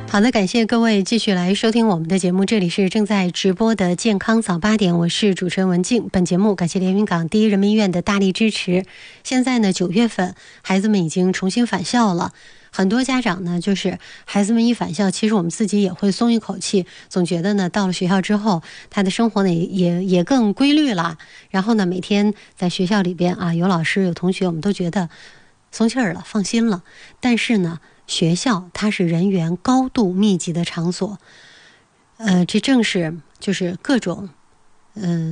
好的，感谢各位继续来收听我们的节目，这里是正在直播的健康早8点，我是主持人文静。本节目感谢连云港第一人民医院的大力支持。现在呢，9月份孩子们已经重新返校了，很多家长呢，就是孩子们一返校，其实我们自己也会松一口气，总觉得呢，到了学校之后，他的生活呢也更规律了。然后呢，每天在学校里边啊，有老师有同学，我们都觉得松气儿了，放心了。但是呢，学校它是人员高度密集的场所，这正是就是各种